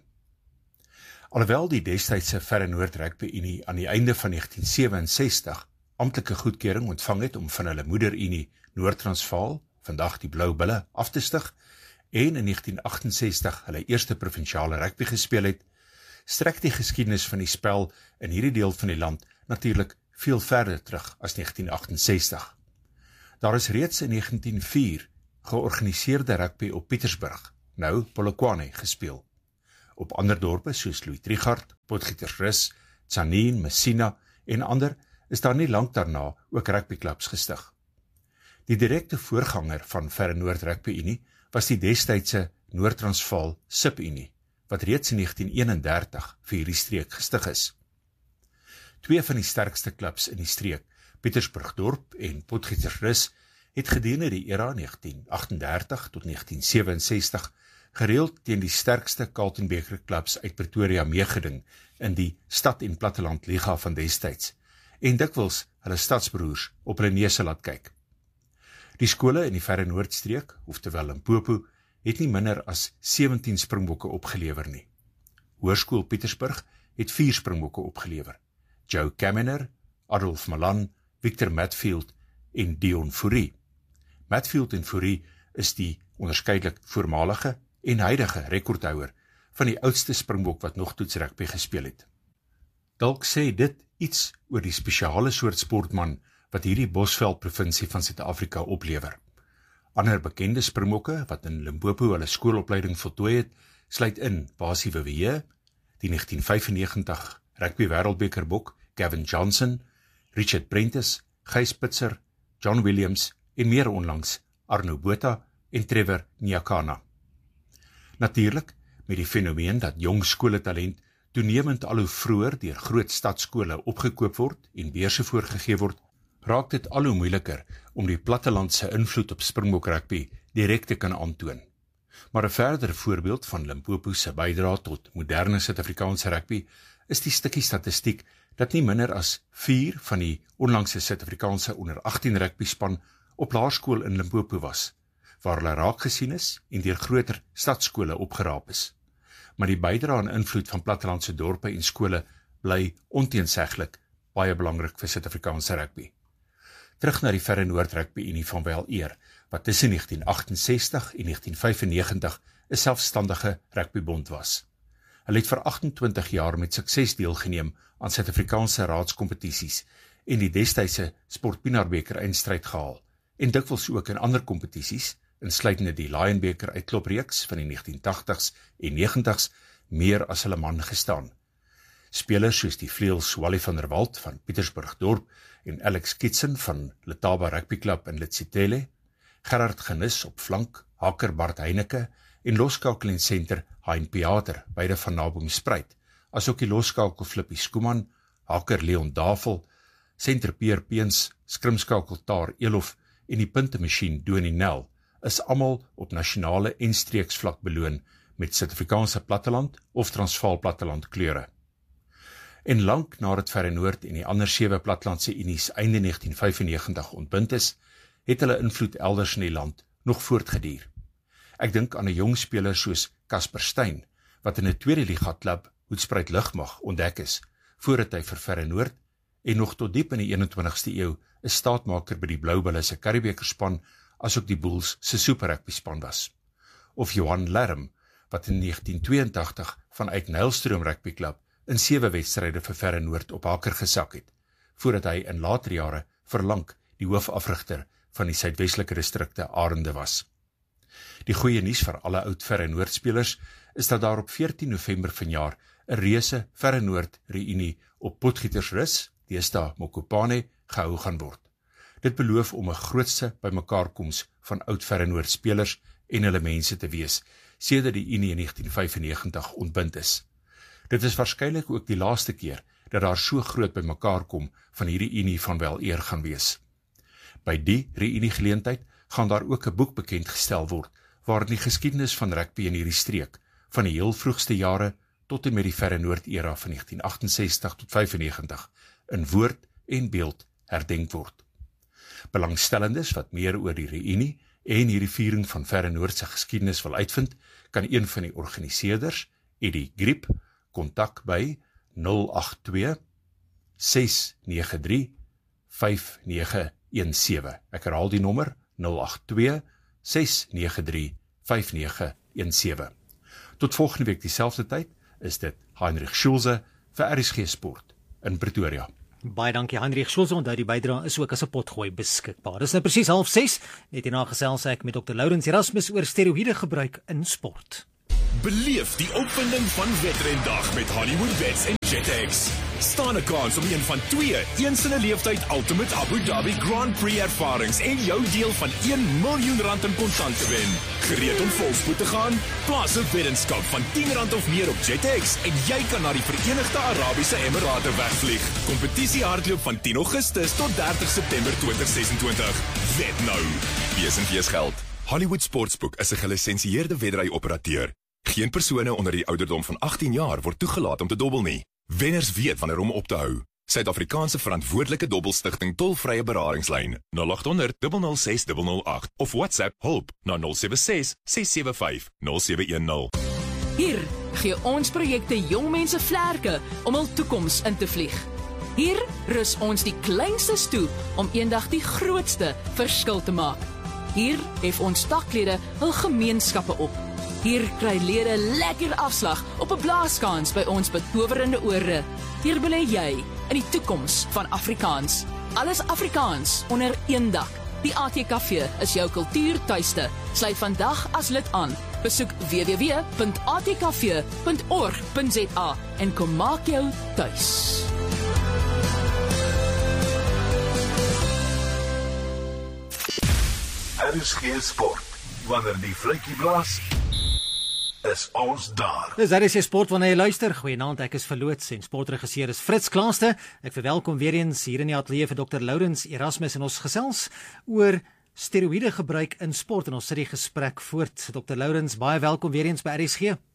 Alhoewel die destydse Verre Noord Rugby Unie aan die einde van negentien sewenses-tig amptelike goedkeuring ontvang het om van hulle moederunie Noord-Transvaal, vandag die Blou Bulle, af te stig, en in negentien agt-en-sestig hulle eerste provinsiale rugby gespeel het, strek die geskiedenis van die spel in hierdie deel van die land natuurlik veel verder terug as negentien agt-en-sestig. Daar is reeds in negentien o vier georganiseerde rugby op Pietersburg, nou Polokwane, gespeel. Op ander dorpe soos Louis Trichardt, Potgietersrus, Tzaneen, Messina en ander is daar nie lank daarna ook rugbyklubs gestig. Die direkte voorganger van Verre Noord Rugby Unie was die destydse Noord-Transvaal Sub Unie, wat reeds in negentien eenendertig vir hierdie streek gestig is. Twee van die sterkste klubs in die streek, Pietersburgdorp en Potgietersrus, het gedurende die era negentien agtendertig tot negentien sewe-en-sestig gereeld teen die sterkste Carltonbeker klubs uit Pretoria meegeding in die Stad en Platteland Liga van destyds, en dikwels hulle stadsbroers op hulle neuse laat kyk. Die skole in die verre Noordstreek, oftewel Limpopo, het nie minder as sewentien springbokke opgelewer nie. Hoërskool Pietersburg het vier springbokke opgelewer. Joe Kaminer, Adolf Malan, Victor Matfield en Dion Fourie. Matfield en Fourie is die onderskeidelik voormalige en huidige rekordhouer van die oudste springbok wat nog toets rugby gespeel het. Dalk sê dit iets oor die spesiale soort sportman wat hierdie Bosveld provinsie van Suid-Afrika oplewer. Ander bekende springbokke wat in Limpopo hulle skoolopleiding voltooi het, sluit in Basie Wewe, die negentien vyfennegentig rugby wêreldbekerbok Gavin Johnson, Richard Prentice, Gys Pitser, John Williams en meer onlangs Arno Botha en Trevor Nyakana. Natuurlik, met die fenomeen dat jong skooltalent toenemend al hoe vroeër deur groot stadskole opgekoop word en beurse voorgegee word, raak dit al hoe moeiliker om die plattelandse invloed op Springbok rugby direk te kan aantoon. Maar 'n verdere voorbeeld van Limpopo se bydrae tot moderne Suid-Afrikaanse rugby is die stukkie statistiek dat nie minder as vier van die onlangse Suid-Afrikaanse onder agttien rugby span op laerskool in Limpopo was, waar hulle raak gesien is en deur groter stadskole opgeraap is. Maar die bydrae en invloed van plattelandse dorpe en skole bly onteenseglik baie belangrik vir Suid-Afrikaanse rugby. Terug na die verre Noord Rugby Unie van Wel Eer, wat tussen negentien achtensestig en negentien vyfennegentig 'n selfstandige rugbybond was. Hulle het vir agtentwintig jaar met sukses deelgeneem aan Suid-Afrikaanse raadskompetisies en die destydse Sportpienaarbeker eindstryd gehaal, en dikwels ook in ander kompetisies, insluitende die Lionbeker uitkloopreeks van die negentien tagtigs en negentigs, meer as hulle man gestaan. Spelers soos die vleuels Wally van der Walt van Pietersburgdorp en Alex Kitson van Letaba Rugby Club in Letsitele, Gerard Genis op flank, haker Bart Heineke en loskakel en senter Hein Pieter, beide van Naboomspruit, asook die loskakel Flippie Skuman, haker Leon Davel, senter Peer Peens, skrimskakel Taar Elof en die puntemasjien Donie Nel, is almal op nasionale en streeksvlak beloon met Suid-Afrikaanse platteland of Transvaal platteland kleure. En lank nadat Verre Noord en die ander sewe plattelandse unies einde negentien vyfennegentig ontbind is, het hulle invloed elders in die land nog voortgeduur. Ek dink aan 'n jong speler soos Casper Steyn, wat in 'n tweede liga klub Hoedspruit Lugmag ontdek is, voordat hy vir Verre Noord en nog tot diep in die eenentwintigste eeu 'n staatmaker by die Bloubulle se Curriebeekerspan, asook die Bulls se Super Rugby span was. Of Johan Lerm, wat in negentien tweeëntagtig vanuit Nylstroom Rugby Club in sewe wedstryde vir Verre Noord op haker gesak het, voordat hy in later jare verlang die hoofafrigter van die Suidwestelike distrikte Arende was. Die goeie nuus vir alle oud Verre Noord spelers is dat daar op veertien November vanjaar 'n reuse Verre Noord reunie op Potgietersrus, deesdae Mokopane, gehou gaan word. Dit beloof om 'n grootste bymekaarkoms van oud Verre Noord spelers en hulle mense te wees, sedert die Unie in negentien vyfennegentig ontbind is. Dit is waarskynlik ook die laaste keer dat daar so groot bymekaarkom van hierdie Unie van Wel Eer gaan wees. By die reunie geleentheid gaan daar ook 'n boek bekend gestel word, waarin die geskiedenis van rugby in hierdie streek, van die heel vroegste jare tot en met die Verre Noord era van negentien achtensestig tot vyfennegentig, in woord en beeld herdenk word. Belangstellendes wat meer oor die reunie en hierdie viering van Verre Noord se geskiedenis wil uitvind, kan een van die organiseerders, Eddie Griep, kontak by nul agt twee ses nege drie vyf nege een sewe. Ek herhaal die nommer nul agt twee ses nege drie vyf nege een sewe. Tot volgende week dieselfde tyd is dit Heinrich Schulze vir R S G Sport in Pretoria. Baie dankie Heinrich Schulze, onthou die bydrae is ook as 'n potgooi beskikbaar. Dis nou presies half ses, net hierna gesels ek met dokter Lourens Erasmus oor steroïde gebruik in sport. Beleef die opwinding van Wedrendag met Hollywood Bets en Jetex. Staan 'n kans om een van twee eens in 'n leeftyd Ultimate Abu Dhabi Grand Prix ervarings en jou deel van een miljoen rand in kontant te wen. Gereed om volspoed te gaan? Plaas 'n weddenskap van tien rand of meer op JetX en jy kan na die Verenigde Arabiese Emirate wegvlieg. Kompetisie hardloop van tien Augustus tot dertig September twintig sesentwintig. Wed nou. Wees en wees geld. Hollywood Sportsbook is 'n gelisensieerde wedry-operateur. Geen persone onder die ouderdom van agttien jaar word toegelaat om te dobbel nie. Wenners weet wanneer om op te hou. Suid-Afrikaanse verantwoordelike dobbelstigting tolvrye beradingslyn nul agt honderd, nul nul ses, nul nul agt of WhatsApp hulp na nul sewe ses, ses sewe vyf, nul sewe een nul. Hier gee ons projekte jong mense vlerke om hul toekoms in te vlieg. Hier rus ons die kleinstes toe om eendag die grootste verskil te maak. Hier hef ons taklede hul gemeenskappe op. Hier kry lede lekker afslag op 'n blaaskans by ons betowerende ore. Hier belê jy in die toekoms van Afrikaans. Alles Afrikaans onder een dak. Die A T K V is jou kultuurtuiste. Sluit vandag as lid aan. Besoek w w w punt a t k v punt org punt z a en kom maak jou tuis. Er is geen sport. Wanneer die vletjie blaas, is ons daar. Dis daar is jy sport wanneer jy luister. Goeienaand, ek is verloots en sportregisseur is Fritz Klaaste. Ek verwelkom weer eens hier in die ateljee vir dokter Lourens Erasmus en ons gesels oor steroïde gebruik in sport en ons sit die gesprek voort. dokter Lourens, baie welkom weer eens by R S G.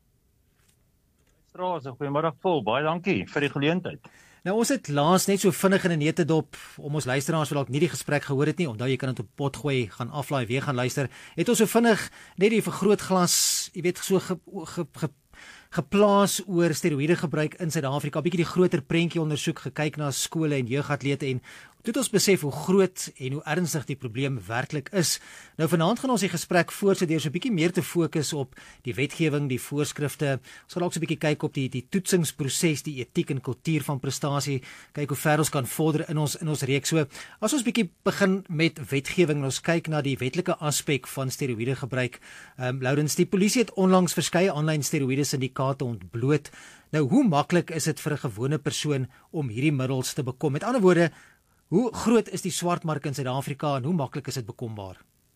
Goeiemôre vol, baie dankie vir die geleentheid. Nou ons het laas net so vinnig in 'n netedop om ons luisteraars wat dalk nie die gesprek gehoor het nie, onthou jy kan dit op pot gooi, gaan aflaai, weer gaan luister. Het ons so vinnig net die vergrootglas, jy weet, so ge, ge, ge, geplaas oor steroïde gebruik in Suid-Afrika, 'n bietjie die groter prentjie ondersoek, gekyk na skole en jeugatlete en toe het ons besef hoe groot en hoe ernstig die probleem werklik is. Nou vanaand gaan ons die gesprek voortsit deur so 'n bietjie meer te fokus op die wetgewing, die voorskrifte. Ons gaan ook so 'n bietjie kyk op die die toetsingsproses, die etiek en kultuur van prestasie, kyk hoe ver ons kan vorder in ons in ons reeks. So, as ons bietjie begin met wetgewing en ons kyk na die wetlike aspek van steroïde gebruik. Ehm um, Lourens, die polisie het onlangs verskeie aanlyn steroïde syndikaate ontbloot. Nou, hoe maklik is dit vir 'n gewone persoon om hierdie middels te bekom? Met ander woorde, hoe groot is die swartmark in Suid-Afrika en hoe maklik is dit bekombaar?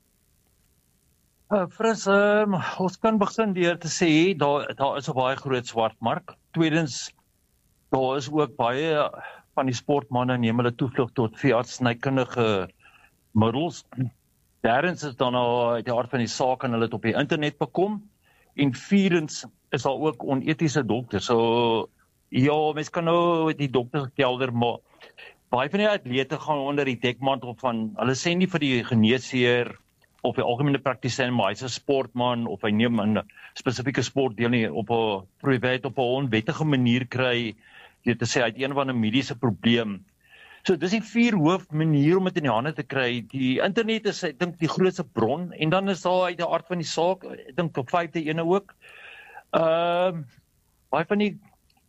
Uh, Frans, um, ons kan begin deur te sê, daar, daar is 'n baie groot swartmark. Tweedens, daar is ook baie van die sportmanne neem hulle toevlug tot veeartsenykundige middels. Derdens is dan nou uit die aard van die saak en hulle het op die internet bekom. En vierdens is daar ook onetiese dokters. So, ja, mens kan nou die dokterskelder maar baie van die atlete gaan onder die dekmantel van, hulle sê nie vir die geneesheer of die algemene praktisyn, maar hy's 'n sportman of hy neem 'n spesifieke sport deel nie op 'n private op 'n onwettige manier kry, jy te sê hy het een van 'n mediese probleem. So dis die vier hoof maniere om dit in die hande te kry. Die internet is ek dink die grootste bron en dan is daar uit die aard van die saak, ek dink op vyfde ene ook. Ehm uh, baie van die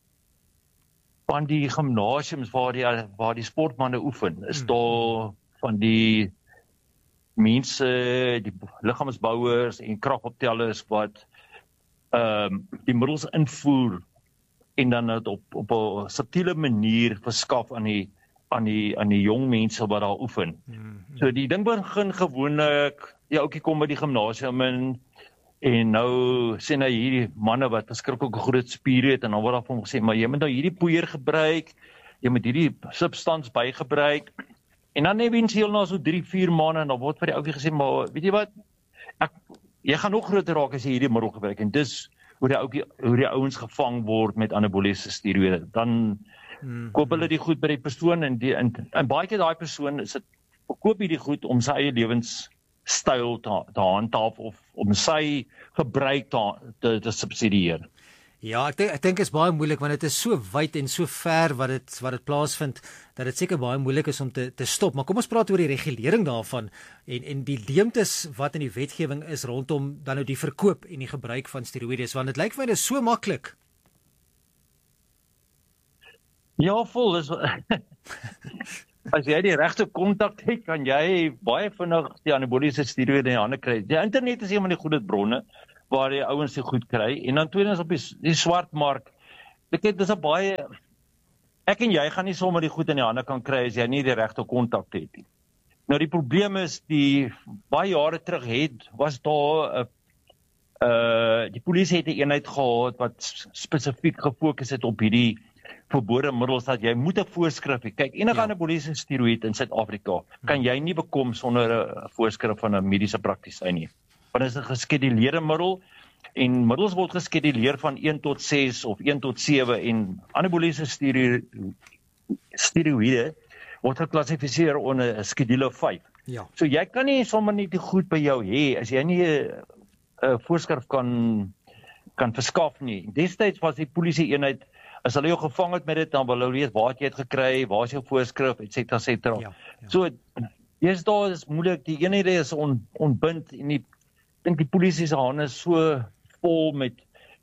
van die gimnasiums waar die waar die sportmanne oefen, is daar van die mense, die liggaamsbouers en kragoptellers wat ehm um, die middels invoer en dan dit op op 'n subtiele manier verskaf aan die aan die aan die jong mense wat daar oefen. Mm-hmm. So die ding begin gewoonlik, die ouetjie kom by die gimnasium in en nou sien hy hierdie manne wat verskriklik groot spiere het en dan word daar van hom gesê, maar jy moet nou hierdie poeier gebruik, jy moet hierdie substans bygebruik. En dan eventueel na so drie, vier maande en dan word vir die ouetjie gesê, maar weet jy wat? Ek jy gaan nog groter raak as jy hierdie middel gebruik en dis hoe die ouetjie hoe die ouens gevang word met anaboliese steroïde. Dan Hmm. koop hulle die goed by die persoon en die en, en baie keer daai persoon is dit verkoop hierdie goed om sy eie lewenstyl te, te handhaaf of om sy gebruik te, te, te subsidieer. Ja, ek dink ek dink is baie moeilik want dit is so wyd en so ver wat dit wat dit plaasvind dat dit seker baie moeilik is om te te stop. Maar kom ons praat oor die regulering daarvan en en die leemtes wat in die wetgewing is rondom dan nou die verkoop en die gebruik van steroïdes want dit lyk vir my dit is so maklik. Ja, vol is as jy die regte kontak het, kan jy baie vinnig die anaboliese steroïde in die hande kry. Die internet is een van die goeie bronne waar die ouens dit goed kry en dan tweedens op die, die swartmark. Ek het dis 'n baie ek en jy gaan nie sommer die goed in die hande kan kry as jy nie die regte kontak het nie. Nou die probleem is, die baie jare terug het, was daar 'n uh, uh, die polisie het 'n eenheid gehad wat spesifiek gefokus het op hierdie verbode middels, dat jy moet 'n voorskrif hê. Kyk, enige ja. anaboliese steroïd in Suid-Afrika kan jy nie bekom sonder 'n voorskrif van 'n mediese praktisyn nie. Want dit is 'n geskeduleerde middel, en middels word geskeduleer van een tot ses of een tot sewe, en anaboliese steroïde word geklassifiseer onder skedule vyf. Ja. So jy kan nie sommer nie die goed by jou hê as jy nie 'n uh, voorskrif kan kan verskaf nie. Destyds was die polisie eenheid, as hulle jou gevang het met dit, dan wil hulle weet waar het jy het gekry, waar is jou voorskrif, et cetera et cetera. Ja, ja. So dis daar is moeilik, die eenhede is on, ontbind, en die dink die polisie se hande is so vol met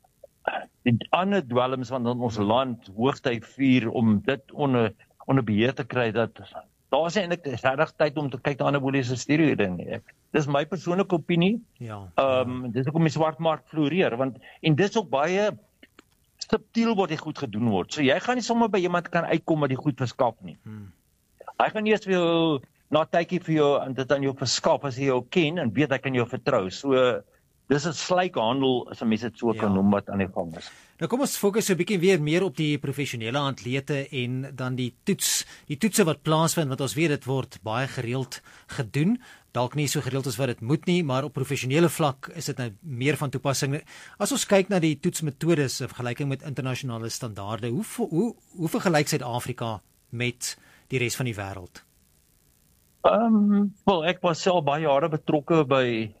die ander dwelms van ons land, hoogtyd vier, om dit onder onder beheer te kry, dat daar is eintlik regtig tyd om te kyk na anaboliese steroïde nie. Dis my persoonlike opinie. Ja. Ehm um, dis hoekom die swartmark floreer, want en dis ook baie subtiel wat die goed gedoen word. So jy gaan nie sommer by iemand kan uitkom wat die goed verskaf nie. Hmm. Hy gaan eers vir jou na tydjie vir jou en dit aan jou verskaf as hy jou ken en weet hy kan jou vertrou. So dis 'n sluikhandel, as 'n mens dit so ja. kan noem, wat aan die gang is. Nou kom ons fokus so 'n bietjie weer meer op die professionele atlete en dan die toets, die toetse wat plaasvind, want ons weet dit word baie gereeld gedoen. Dalk nie so gereeld as wat dit moet nie, maar op professionele vlak is dit nou meer van toepassing. As ons kyk na die toetsmetodes in vergelyking met internasionale standaarde, hoe hoe hoe vergelyk Suid-Afrika met die res van die wêreld? Ehm, um, wel ek was self baie jare betrokke by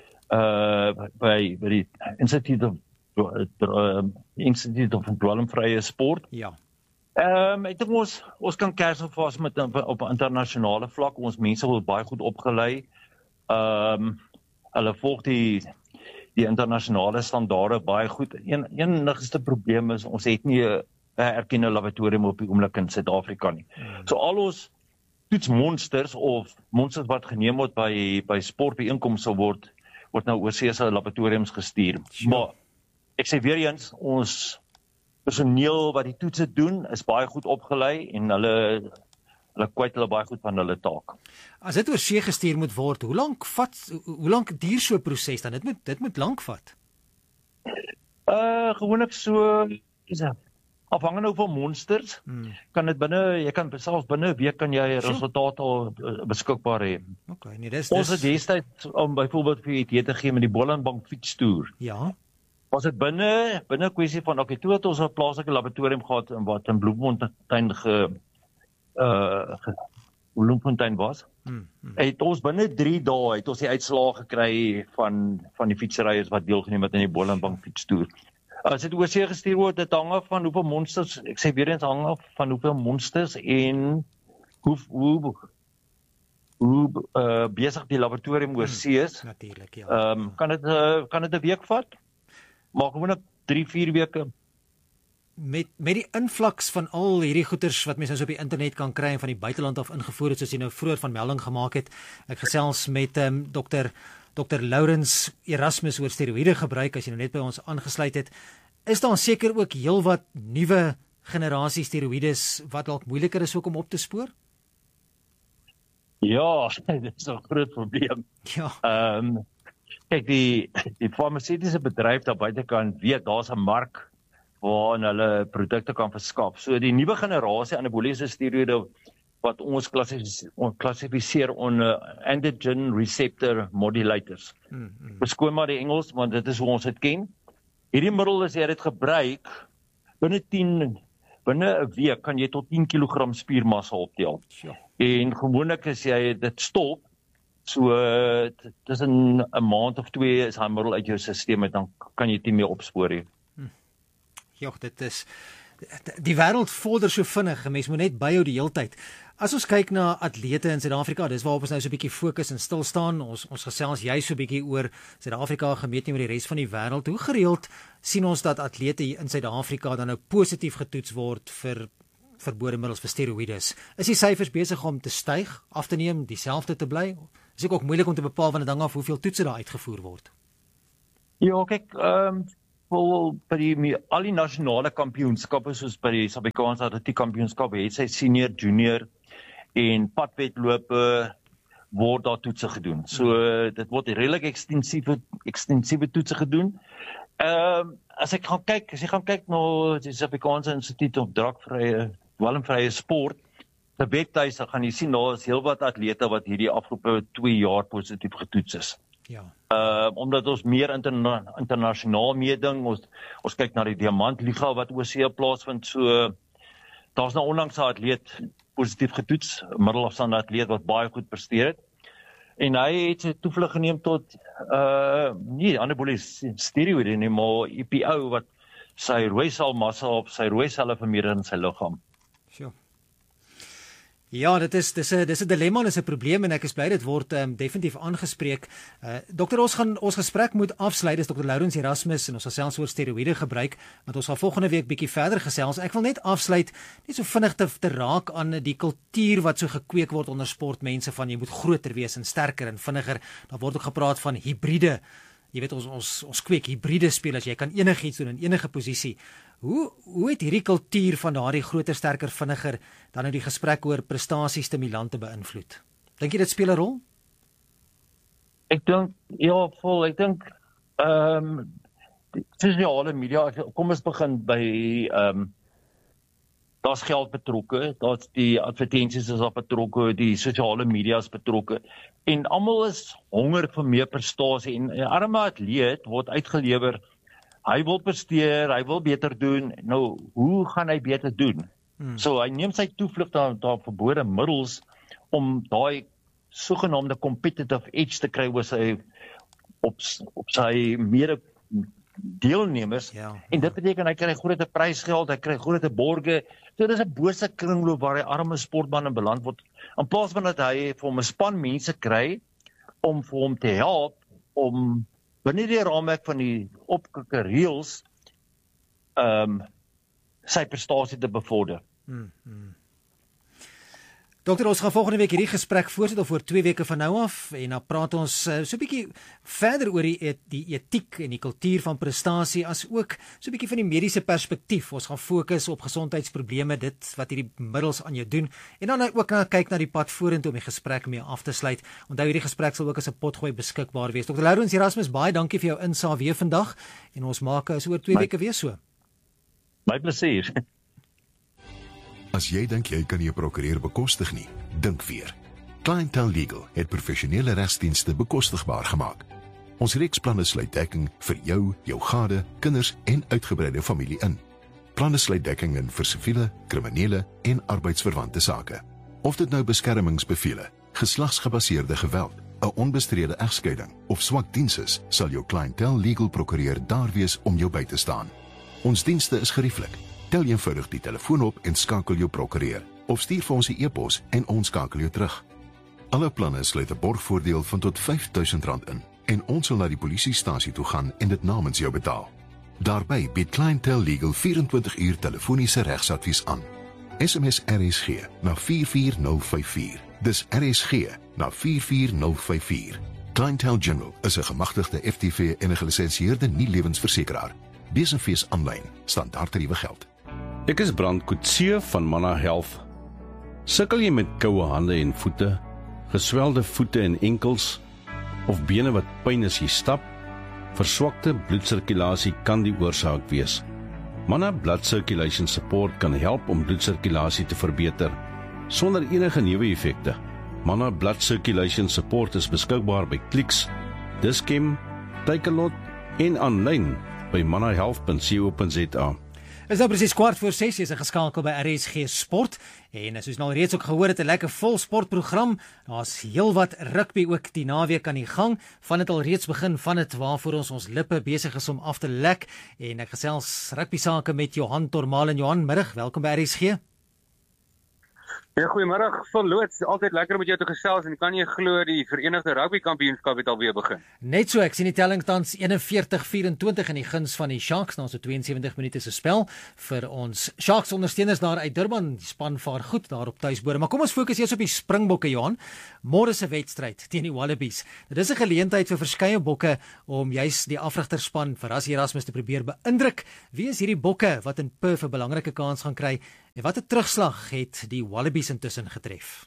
uh by by die Institute of uh, Institute of Dwelmvrye Sport. Ja. Ehm um, ek dink ons ons kan kers of vas met op 'n internasionale vlak. Ons mense word baie goed opgelei. Ehm um, hulle volg die die internasionale standaarde baie goed. Een enigste probleem is ons het nie 'n erkende laboratorium op die oomblik in Suid-Afrika nie. Hmm. So al ons toetsmonsters of monsters wat geneem word by by sportbyeenkomste word word nou oorsee se laboratoriums gestuur. Sure. Maar ek sê weer eens, ons personeel wat die toetse doen is baie goed opgelei en hulle hulle kwyt hulle baie goed van hulle taak. As dit oorsee gestuur moet word, hoe lank vat hoe lank duur so 'n proses dan? Dit moet dit moet lank vat. Uh gewoonlik so is dit afhangende hoeveel monsters, hmm. kan dit binne, jy kan selfs binne 'n week kan jy resultate al beskikbaar hê. Okay, nee, dis ons het destyds om byvoorbeeld vir idee te gee met die Bollenbank fietstoer. Ja. Was dit binne binne 'n kwessie van okay, toe het ons 'n plaaslike laboratorium gehad in wat in Bloemfontein ge uh ge, Bloemfontein was. Hmm, hmm. Het ons binne drie dae het ons die uitslae gekry van van die fietsryers wat deelgeneem het aan die Bollenbank fietstoer. As dit oorsee gestuur word, dit hang af van hoeveel monsters, ek sê weer eens hang af van hoeveel monsters en hoe hoe hoe uh, besig die laboratorium oorsee is. Hmm, natuurlik, ja. Ehm um, kan dit uh, kan dit 'n week vat? Maar gewoonlik drie vier weke. Met met die invloeks van al hierdie goeters wat mense nou op die internet kan kry en van die buiteland af ingevoer het, soos jy nou vroeër van melding gemaak het. Ek gesels met um, dokter dokter Lourens Erasmus oor steroïde gebruik, as jy nou net by ons aangesluit het. Is daar seker ook heelwat nuwe generasie steroïdes wat dalk moeiliker is ook om op te spoor? Ja, dit is 'n groot probleem. Ja. Ehm um, kyk, die die farmaseutiese bedryf daar buitekant weet daar's 'n mark waarin hulle produkte kan verskaf. So die nuwe generasie anaboliese steroïde wat ons klassifiseer onder androgen receptor modulators. Hmm, hmm. Beskoon maar die Engels, want dit is hoe ons dit ken. Hierdie middel, as jy dit gebruik, binne tien binne 'n week kan jy tot tien kilogram spiermassa optel. Ja. En gewoonlik as jy dit stop, so tussen 'n maand of twee is hy middel uit jou stelsel, dan kan jy dit nie meer opspoor nie. Hm. Ja, dit is die wêreld vorder so vinnig, 'n mens moet net byhou die heeltyd. As ons kyk na atlete in Suid-Afrika, dis waarop ons nou so 'n bietjie fokus en stil staan. Ons ons gesels jy so 'n bietjie oor Suid-Afrika gemeet met die res van die wêreld. Hoe gereeld sien ons dat atlete hier in Suid-Afrika dan nou positief getoets word vir verbode middels vir steroïdes? Is die syfers besig om te styg, af te neem, dieselfde te bly? Is dit ook moeilik om te bepaal wanneer dan af hoeveel toetse daar uitgevoer word? Ja, kyk, ehm um, wel by die al die nasionale kampioenskappe soos by die Suid-Afrikaanse Atletiek Kampioenskap het sy senior, junior en padwedlope word daar toetse gedoen. So uh, dit word redelik ekstensiewe ekstensiewe toetse gedoen. Ehm uh, as ek gaan kyk, as ek gaan kyk na die Suid-Afrikaanse Instituut op drakvrye, dwelmvrye sport, se webtuise gaan jy sien daar is heelwat atlete wat hierdie afgelope twee jaar positief getoets is. Ja. Uh, omdat ons meer interna internasionaal meeding, ons, ons kyk na die Diamantliga wat oorsee plaasvind, so daar's nou onlangs 'n atleet positief getoets, 'n middelafstande atleet wat baie goed presteer het. En hy het sy toevlug geneem tot uh nie anaboliese steroïde nie, maar E P O wat sy rooi selmassa of sy rooi selle vermeerder in sy liggaam. Sure. Ja, dit is dis 'n dis 'n dilemma en dis 'n probleem en ek is bly dit word um, definitief aangespreek. Uh, dokter, ons gaan ons gesprek moet afsluit. Dis dokter Lourens Erasmus en ons gesels oor steroïde gebruik, want ons gaan volgende week bietjie verder gesels. Ek wil net afsluit net so vinnig te, te raak aan die kultuur wat so gekweek word onder sportmense van jy moet groter wees en sterker en vinniger. Daar word ook gepraat van hibriede. Jy weet ons ons ons kweek hibriede spelers. Jy kan enigiets doen in enige posisie. Hoe hoe het hierdie kultuur van daardie groter, sterker, vinniger dan nou die gesprek oor prestasiestimulante beïnvloed? Dink jy dit speel 'n rol? Ek dink ja, vol, ek dink ehm um, sosiale media, kom ons begin by ehm um, daar's geld betrokke, daar's die advertensies is op betrokke, die sosiale media is betrokke en almal is honger vir meer prestasie en 'n arme atleet word uitgelewer. Hy wil presteer, hy wil beter doen. Nou, hoe gaan hy beter doen? Hmm. So hy neem sy toevlug daar daar verbode middels om daai sogenaamde competitive edge te kry oor sy op op sy mede deelnemers. Ja. En dit beteken hy kry groot prysgeld, hy kry groot borge. So dis 'n bose kringloop waar hy arme sportmense beland word. In plaas van dat hy vir hom 'n span mense kry om vir hom te help om binne die raamwerk van die opgekikke reëls ehm um, sy prestasie te bevorder. Hmm, hmm. Dokter, ons gaan volgende week hierdie gesprek voortsit of oor twee weke van nou af en dan praat ons uh, so 'n bietjie verder oor die die etiek en die kultuur van prestasie as ook so 'n bietjie van die mediese perspektief. Ons gaan fokus op gesondheidsprobleme, dit wat hierdie middels aan jou doen en dan ook na kyk na die pad vorentoe om die gesprek mee af te sluit. Onthou hierdie gesprek sal ook as 'n potgooi beskikbaar wees. dokter Lourens Erasmus, baie dankie vir jou insaag weer vandag en ons maak is oor twee My, weke weer so. My plesier. As jy dink jy kan jou prokureur bekostig nie, dink weer. Clientele Legal het professionele regsdienste bekostigbaar gemaak. Ons reeksplanne sluit dekking vir jou, jou gade, kinders en uitgebreide familie in. Planne sluit dekking in vir siviele, kriminele en arbeidsverwante sake. Of dit nou beskermingsbevele, geslagsgebaseerde geweld, 'n onbestrede egskeiding of swak diens is, sal jou Clientele Legal prokureur daar wees om jou by te staan. Ons dienste is gerieflik. Tel eenvoudig die telefoon op en skakel jou prokureur of stuur vir ons 'n e-pos en ons skakel jou terug. Alle planne sluit 'n borgvoordeel van tot vyf duisend rand in en ons sal na die polisiestasie toe gaan en dit namens jou betaal. Daarbey bied Clientele Legal vyf en twintig uur telefoniese regsadvies aan. S M S R S G na vier vier nul vyf vier. Dis R S G na vier vier nul vyf vier. Clientele General is 'n gemagtigde F T V en 'n gelisensieerde nie-lewensversekeraar. Besenfees aanlyn, standaardtariewe geld. Ek is Brand Kutse van Mana Health. Sukkel jy met koue hande en voete, geswelde voete en enkels, of bene wat pyn as jy stap? Verswakte bloedsirkulasie kan die oorsaak wees. Mana Blood Circulation Support kan help om bloedsirkulasie te verbeter, sonder enige neeweffekte. Mana Blood Circulation Support is beskikbaar by Clicks, Dis-Chem, Takealot en aanlyn by mana health punt co punt za. Is nou presies kwart voor ses, is geskakel by R S G Sport en soos nou reeds ook gehoor het, 'n lekker vol sportprogram. Daar's heelwat rugby ook die naweek aan die gang. Van dit al reeds begin, van dit waarvoor ons ons lippe besig is om af te lek en ek gesels rugby sake met Johan Tormal en Johan, middag, welkom by R S G. Ja, goeiemôre, verloots. Altyd lekker om met jou te gesels en kan jy glo die Verenigde Rugby Kampioenskap het alweer begin. Net so, ek sien die telling tans eenenveertig vyf-en-twintig in die guns van die Sharks na so twee en sewentig minute se spel vir ons Sharks ondersteuners daar uit Durban. Die span vaar goed daar op tuisbode. Maar kom ons fokus eers op die Springbokke, Johan. Môre se wedstryd teen die Wallabies. Dit is 'n geleentheid vir verskeie bokke om juis die afrigterspan vir Rassie Erasmus te probeer beïndruk. Wie is hierdie bokke wat in Perth 'n belangrike kans gaan kry en watter terugslag het die Wallabies intussen getref?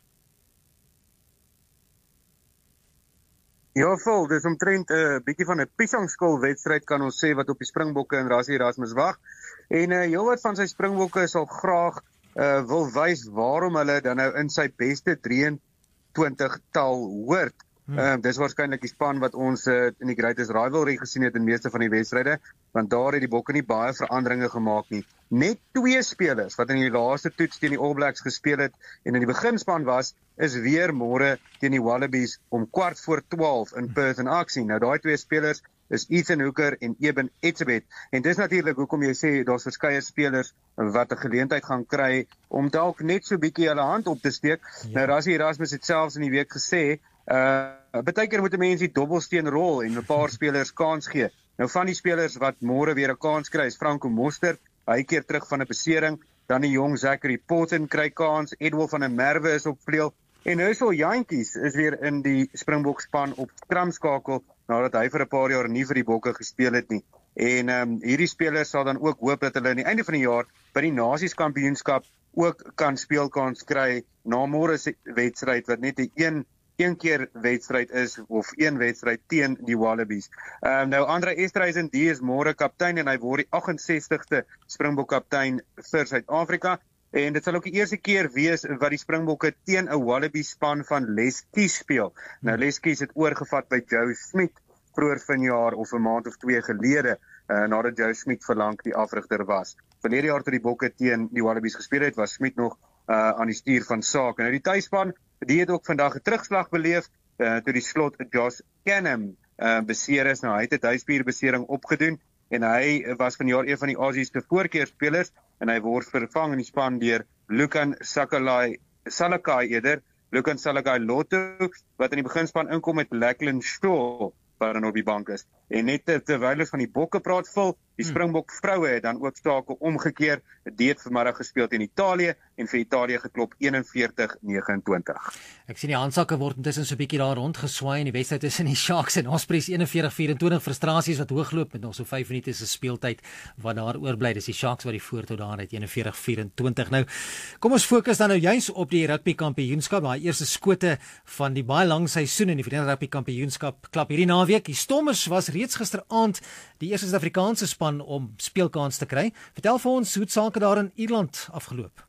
Ja, vol, dis omtrent 'n uh, bietjie van 'n piesangskool wedstryd kan ons sê wat op die Springbokke en Rassie Erasmus wag. En uh, heelwat van sy Springbokke sal graag uh, wil wys waarom hulle dan nou in sy beste drieëntwintig tal hoort. Hmm. Uh, dis waarskynlik die span wat ons uh, in die Greatest Rivalry gesien het in meeste van die wedstryde, want daar het die bokke nie baie veranderinge gemaak nie. Net twee spelers wat in die laaste toets teen die All Blacks gespeel het en in die beginspan was, is weer môre teen die Wallabies om kwart voor twaalf in Perth in aksie. Nou daai twee spelers is Ethan Hooker en Eben Etzebeth. En dis natuurlik hoekom jy sê daar's verskeie spelers wat 'n geleentheid gaan kry om dalk net so bietjie hulle hand op te steek. Ja. Nou Rassie Erasmus het selfs in die week gesê, uh baie keer moet 'n mens die dobbelsteen rol en 'n paar spelers kans gee. Nou van die spelers wat môre weer 'n kans kry is Franco Mostert, hy keer terug van 'n besering, dan die jong Zachary Potten kry kans, Edwin van der Merwe is op vleuel en Hussel Jantjies is weer in die Springbok span op skramskakel nadat hy vir 'n paar jaar nie vir die Bokke gespeel het nie. En um, hierdie spelers sal dan ook hoop dat hulle aan die einde van die jaar by die Nasies-kampioenskap ook kan speelkans kry na môre se wedstryd wat net 'n een een keer wedstryd is of een wedstryd teen die Wallabies. Um, nou Andre Esterhuizen, die is môre kaptein en hy word die agt en sestigste Springbok kaptein vir Suid-Afrika. En dit sal ook die eerste keer wees wat die Springbokke teen 'n Wallaby span van Les Kies speel. Nou Les Kies het oorgevat by Joe Smith vroeër vanjaar of 'n maand of twee gelede, uh, nadat Joe Smith verlang die afrigter was. Verlede jaar toe die Bokke teen die Wallabies gespeel het, was Smith nog uh, aan die stuur van sake. Nou die tuisspan, die het ook vandag 'n terugslag beleef uh, toe die slot Josh Canham uh, beseer is. Nou hy het 'n duispierbesering opgedoen en hy was vanjaar een van die Aussies se voorkeurspelers en hy word vervang in die span deur Lukan Sakalai Salakai eerder, Lukan Salakai Lotto wat in die beginspan inkom met Lachlan Shaw wat dan op die bank is. En net terwyl ons van die bokke praat, vol die Springbok vroue het dan ook stake omgekeer, dit het vanmiddag gespeel teen Italië en vir Italië geklop eenenveertig negenentwintig. Ek sien die handsakke word intussen so 'n bietjie daar rond geswaai in die wedstryd tussen die Sharks en Ospreys eenenveertig vyf-en-twintig, frustrasies wat hoogloop met nog so vyf minute se speeltyd wat daar oorbly. Dis die Sharks wat die voortou daar het eenenveertig vyf-en-twintig. Nou kom ons fokus dan nou juis op die rugby kampioenskap, daai eerste skote van die baie lang seisoen in die Verenigde Rugby Kampioenskap klap hierdie naweek. Die Stormers was reeds gisteraand die eerste Suid-Afrikaanse span om speelkans te kry. Vertel vir ons hoe sake daar in Ierland afgeloop.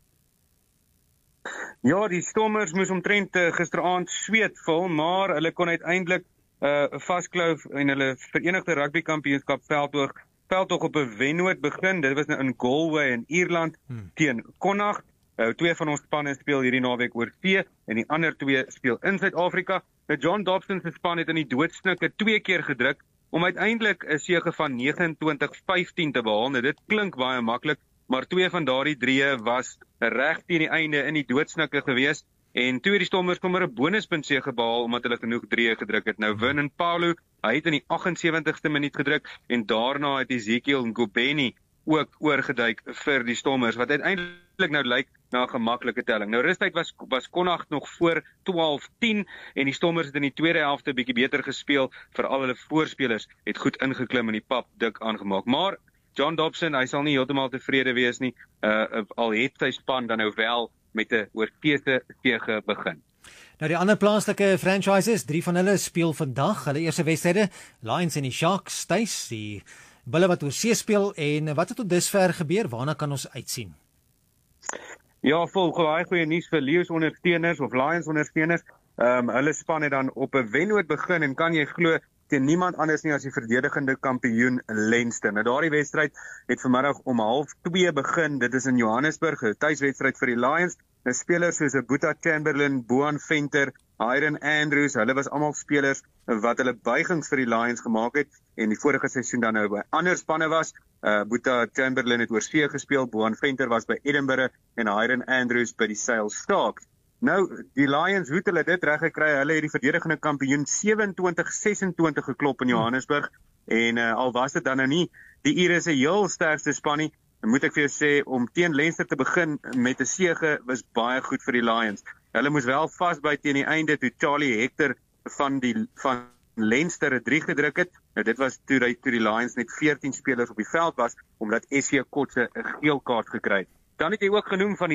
Ja, die Stormers moes omtrent uh, gisteraand sweet vol, maar hulle kon uiteindelik uh, vasklou en hulle Verenigde Rugby Kampioenskap veldtoog veldtoog op 'n wennoot begin. Dit was nou in Galway in Ierland hmm. teen Connacht. Uh, twee van ons spanne speel hierdie naweek oor see en die ander twee speel in Suid-Afrika. Nou John Dobson se span het in die doodsnikke twee keer gedruk om uiteindelik 'n sege van negenentwintig vyftien te behaal. Nou dit klink baie maklik, maar twee van daardie drie was reg teen die einde in die doodsnikke gewees en toe het die Stormers sommer 'n bonuspunt sege behaal omdat hulle genoeg drie gedruk het. Nou Vernon Paulo, hy het in die agt en sewentigste minuut gedruk en daarna het Ezekiel Ngubeni ook oorgeduik vir die Stormers wat uiteindelik nou lyk na 'n gemaklike telling. Nou rustyd was was Connacht nog voor twaalf tien en die Stormers het in die tweede helfte bietjie beter gespeel, veral hulle voorspelers het goed ingeklim en die pap dik aangemaak. Maar John Dobson, hy sal nie heeltemal tevrede wees nie. Uh, al het sy span dan nou wel met 'n oorkeuse sege begin. Nou die ander plaaslike franchises, drie van hulle speel vandag hulle eerste wedstryde. Lions en die Sharks tuis, die Bulle wat oor see speel en wat het tot dusver gebeur? Waarna kan ons uitsien? Ja, vol baie goeie nuus vir Lions ondersteuners of Lions ondersteuners. Ehm um, hulle span het dan op 'n wennoot begin en kan jy glo teen niemand anders nie as die verdedigende kampioen Leinster. Nou daardie wedstryd het vanmiddag om half twee begin. Dit is in Johannesburg, 'n tuiswedstryd vir die Lions. Nou spelers soos Boeta Chamberlain, Boan Venter, Hiren Andrews, hulle was almal spelers wat hulle buigings vir die Lions gemaak het en die vorige seisoen dan nou by ander spanne was. Uh, Boeta Chamberlain het oorsee gespeel, Boan Venter was by Edinburgh en Hiren Andrews by die Sails Sharks. Nou, die Lions, hoe het hulle dit reg gekry? Hulle het die verdedigende kampioen sewenentwintig sesentwintig geklop in Johannesburg en uh, al was dit dan nou nie die Ire se heel sterkste span nie, moet ek vir jou sê, om teen Leinster te begin met 'n sege was baie goed vir die Lions. Hulle moes wel vasbyt teen die einde toe Charlie Hector van die van Leinster 'n drie gedruk het. Nou dit was toe die, toe die Lions net veertien spelers op die veld was, omdat S C Kotse 'n geel kaart gekry het. Dan het jy ook genoem van die